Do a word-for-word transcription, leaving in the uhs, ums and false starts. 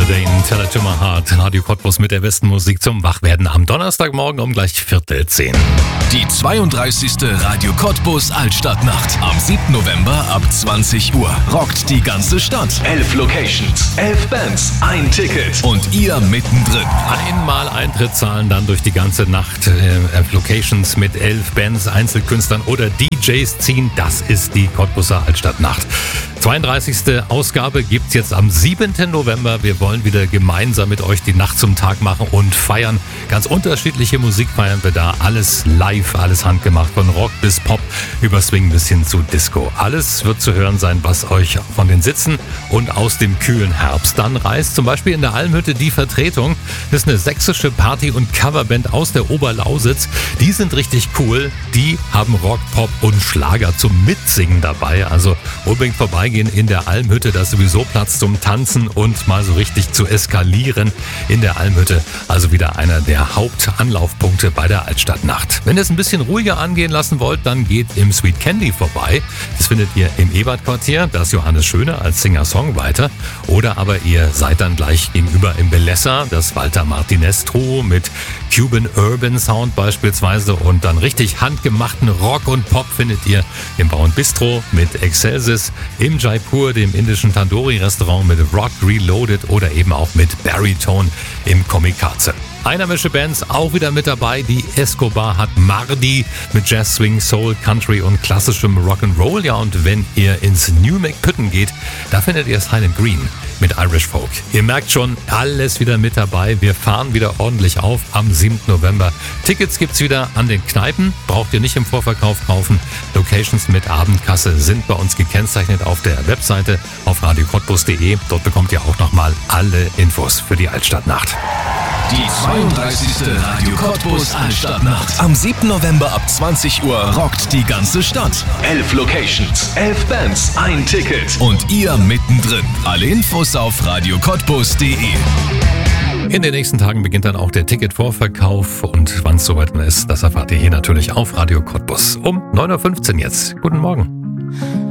Dane, Tell It to My Heart. Radio Cottbus mit der besten Musik zum Wachwerden am Donnerstagmorgen um gleich Viertel zehn. Die zweiunddreißigste Radio Cottbus Altstadtnacht. Am siebten November ab zwanzig Uhr. Rockt die ganze Stadt. Elf Locations, elf Bands, ein Ticket. Und ihr mittendrin. Einmal Eintritt zahlen, dann durch die ganze Nacht. Äh, Locations mit elf Bands, Einzelkünstlern oder D Js ziehen. Das ist die Cottbuser Altstadtnacht. zweiunddreißigste Ausgabe gibt's jetzt am siebten November. Wir wollen wieder gemeinsam mit euch die Nacht zum Tag machen und feiern. Ganz unterschiedliche Musik feiern wir da. Alles live, alles handgemacht. Von Rock bis Pop, über Swing bis hin zu Disco. Alles wird zu hören sein, was euch von den Sitzen und aus dem kühlen Herbst dann reißt. Zum Beispiel in der Almhütte die Vertretung. Das ist eine sächsische Party- und Coverband aus der Oberlausitz. Die sind richtig cool. Die haben Rock, Pop und Schlager zum Mitsingen dabei. Also unbedingt vorbeigehen in der Almhütte. Da ist sowieso Platz zum Tanzen und mal so richtig zu eskalieren in der Almhütte. Also wieder einer der Hauptanlaufpunkte bei der Altstadtnacht. Wenn ihr es ein bisschen ruhiger angehen lassen wollt, dann geht im Sweet Candy vorbei. Das findet ihr im Ebertquartier. Da ist Johannes Schöne als Singer-Songwriter. Oder aber ihr seid dann gleich gegenüber im Belessa, das Walter Martinez Trio mit Cuban Urban Sound beispielsweise. Und dann richtig handgemachten Rock und Pop findet ihr im Bau und Bistro mit Excelsis, im Jaipur, dem indischen Tandoori-Restaurant mit Rock Reloaded oder eben auch mit Baritone im Komikaze. Einheimische Bands auch wieder mit dabei. Die Escobar hat Mardi mit Jazz, Swing, Soul, Country und klassischem Rock'n'Roll. Ja, und wenn ihr ins New McPütten geht, da findet ihr Silent Green mit Irish Folk. Ihr merkt schon, alles wieder mit dabei. Wir fahren wieder ordentlich auf am siebten November. Tickets gibt's wieder an den Kneipen. Braucht ihr nicht im Vorverkauf kaufen. Locations mit Abendkasse sind bei uns gekennzeichnet auf der Webseite auf radio cottbus punkt de. Dort bekommt ihr auch nochmal alle Infos für die Altstadtnacht. Die zweiunddreißigste Radio Cottbus Altstadtnacht. Am siebten November ab zwanzig Uhr rockt die ganze Stadt. Elf Locations, elf Bands, ein Ticket. Und ihr mittendrin. Alle Infos auf radio cottbus punkt de. In den nächsten Tagen beginnt dann auch der Ticketvorverkauf. Und wann es soweit ist, das erfahrt ihr hier natürlich auf Radio Cottbus. Um neun Uhr fünfzehn jetzt. Guten Morgen.